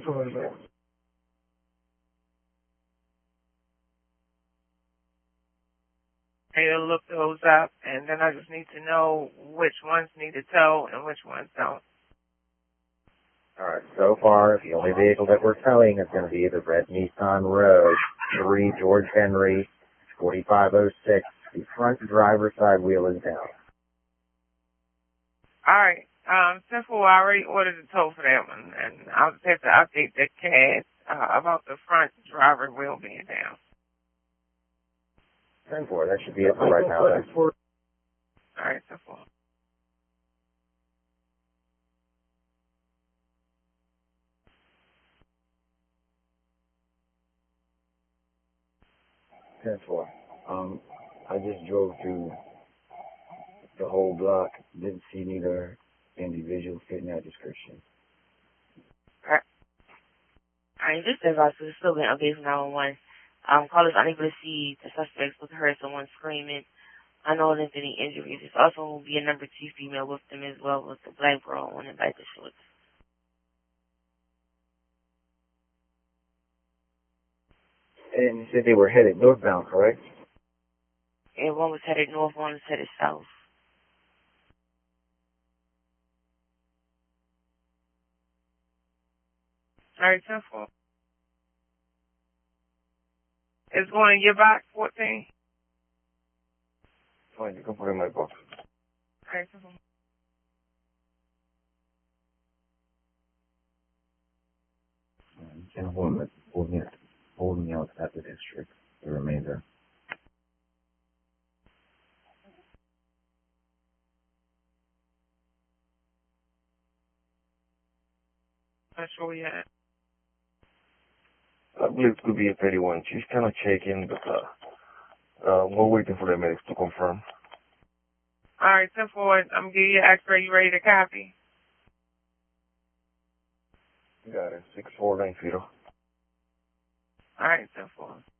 to look those up, and then I just need to know which ones need a tow and which ones don't. Alright, so far, the only vehicle that we're towing is going to be the red Nissan Rogue, 3 George Henry, 4506. The front driver's side wheel is down. Alright, simple, I already ordered a tow for that one, and I'll just have to update the CAD about the front driver wheel being down. 10-4, that should be it for right now then. Alright, simple. I just drove through the whole block. Didn't see neither individual fitting that description. Alright, this is also still been updated from 911. Callers unable to see the suspects but heard someone screaming. Unknown if any injuries. There's also will be a number 2 female with them as well, with the black girl on and biker shorts. And you said they were headed northbound, correct? And one was headed north, one was headed south. Alright, simple. It's going to your back, 14. Fine, you can put it in my box. Alright, simple. And hold me out at the district, the remainder. That's where we at. I believe it could be a 31. She's kind of shaking, but we're waiting for the medics to confirm. Alright, simple. I'm going to give you an X-ray. You ready to copy? Got it. 6490. Alright, simple.